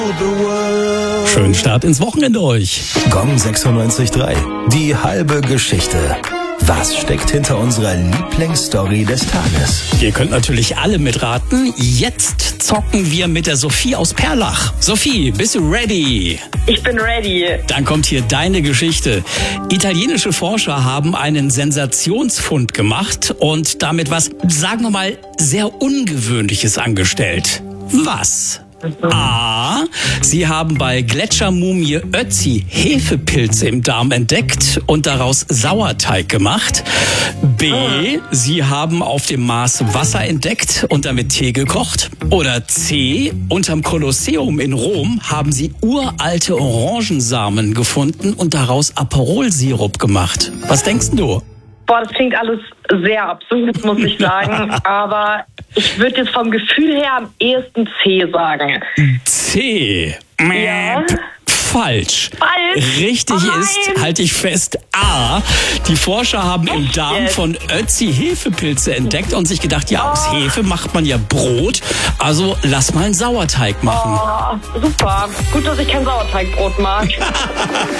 Schönen Start ins Wochenende euch. Gong 96.3. Die halbe Geschichte. Was steckt hinter unserer Lieblingsstory des Tages? Ihr könnt natürlich alle mitraten. Jetzt zocken wir mit der Sophie aus Perlach. Sophie, bist du ready? Ich bin ready. Dann kommt hier deine Geschichte. Italienische Forscher haben einen Sensationsfund gemacht und damit was, sagen wir mal, sehr Ungewöhnliches angestellt. Was? A. Sie haben bei Gletschermumie Ötzi Hefepilze im Darm entdeckt und daraus Sauerteig gemacht. B. Sie haben auf dem Mars Wasser entdeckt und damit Tee gekocht. Oder C. Unterm Kolosseum in Rom haben sie uralte Orangensamen gefunden und daraus Aperol-Sirup gemacht. Was denkst du? Boah, das klingt alles sehr absurd, muss ich sagen. Aber ich würde jetzt vom Gefühl her am ehesten C sagen. C. Ja. Falsch. Falsch? Richtig Oh nein. ist, halte ich fest, A. Die Forscher haben im Darm jetzt? von Ötzi Hefepilze entdeckt und sich gedacht, ja, aus Hefe macht man ja Brot, also lass mal einen Sauerteig machen. Oh, super. Gut, dass ich kein Sauerteigbrot mag.